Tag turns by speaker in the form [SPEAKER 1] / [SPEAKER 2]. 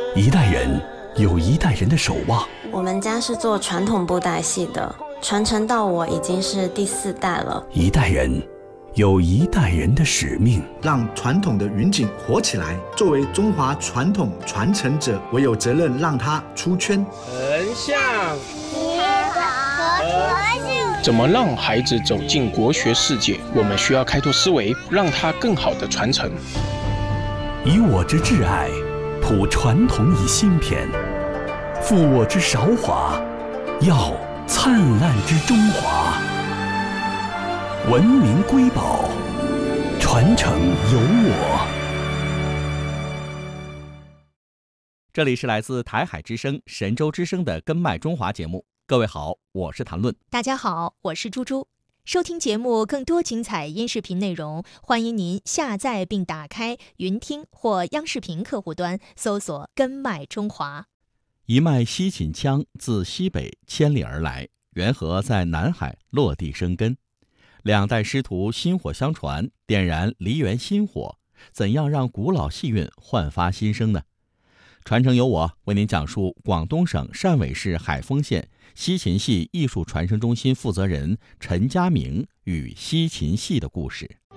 [SPEAKER 1] 一代人有一代人的守望。
[SPEAKER 2] 我们家是做传统布袋戏的，传承到我已经是第4代了。
[SPEAKER 1] 一代人有一代人的使命，
[SPEAKER 3] 让传统的云锦活起来。作为中华传统传承者，我有责任让它出圈。
[SPEAKER 4] 横向
[SPEAKER 5] 怎么让孩子走进国学世界？我们需要开拓思维，让他更好的传承。
[SPEAKER 1] 以我之挚爱，谱传统以新篇，复我之韶华，耀灿烂之中华。文明瑰宝，传承有我。
[SPEAKER 6] 这里是来自台海之声、神州之声的根脉中华节目。各位好，我是谭论。
[SPEAKER 7] 大家好，我是猪猪。收听节目更多精彩音视频内容，欢迎您下载并打开云听或央视频客户端，搜索根脉中华。
[SPEAKER 6] 一脉西秦腔自西北千里而来，缘何在南海落地生根？两代师徒薪火相传，点燃梨园新火，怎样让古老戏韵焕发新生呢？传承由我为您讲述广东省汕尾市海丰县西秦戏艺术传承中心负责人陈家明与西秦戏的故事。